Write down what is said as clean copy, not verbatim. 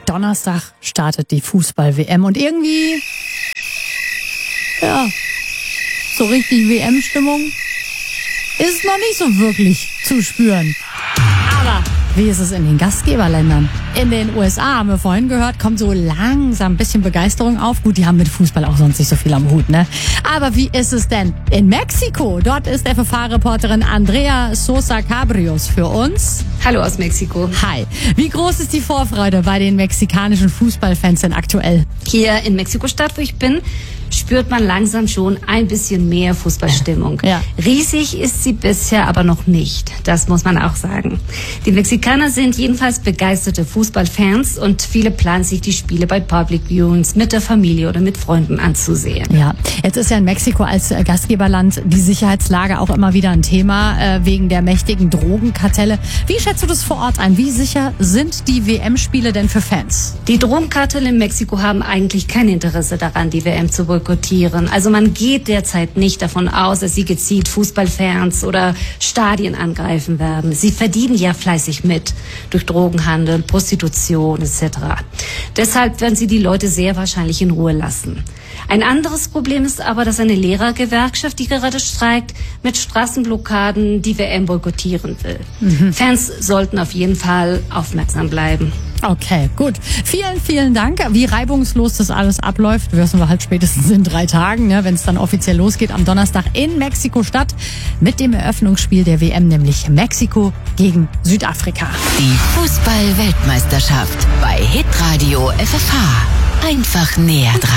Donnerstag startet die Fußball-WM und irgendwie, so richtig WM-Stimmung ist noch nicht so wirklich zu spüren. Aber wie ist es in den Gastgeberländern? In den USA, haben wir vorhin gehört, kommt so langsam ein bisschen Begeisterung auf. Gut, die haben mit Fußball auch sonst nicht so viel am Hut, ne? Aber wie ist es denn in Mexiko? Dort ist FFH-Reporterin Andrea Sosa Cabrios für uns. Hallo aus Mexiko. Hi. Wie groß ist die Vorfreude bei den mexikanischen Fußballfans denn aktuell? Hier in Mexiko-Stadt, wo ich bin, spürt man langsam schon ein bisschen mehr Fußballstimmung. Ja. Riesig ist sie bisher aber noch nicht. Das muss man auch sagen. Die Mexikaner sind jedenfalls begeisterte Fußballfans und viele planen sich die Spiele bei Public Viewings mit der Familie oder mit Freunden anzusehen. Ja, jetzt ist ja in Mexiko als Gastgeberland die Sicherheitslage auch immer wieder ein Thema wegen der mächtigen Drogenkartelle. Wie schätzt du das vor Ort ein? Wie sicher sind die WM-Spiele denn für Fans? Die Drogenkartelle in Mexiko haben eigentlich kein Interesse daran, die WM zu boykottieren. Also man geht derzeit nicht davon aus, dass sie gezielt Fußballfans oder Stadien angreifen werden. Sie verdienen ja fleißig mit durch Drogenhandel, Prostitution etc. Deshalb werden sie die Leute sehr wahrscheinlich in Ruhe lassen. Ein anderes Problem ist aber, dass eine Lehrergewerkschaft, die gerade streikt, mit Straßenblockaden die WM boykottieren will. Fans sollten auf jeden Fall aufmerksam bleiben. Okay, gut. Vielen, vielen Dank. Wie reibungslos das alles abläuft, wissen wir halt spätestens in 3 Tagen, ne, wenn es dann offiziell losgeht am Donnerstag in Mexiko-Stadt mit dem Eröffnungsspiel der WM, nämlich Mexiko gegen Südafrika. Die Fußball-Weltmeisterschaft bei Hitradio FFH. Einfach näher dran.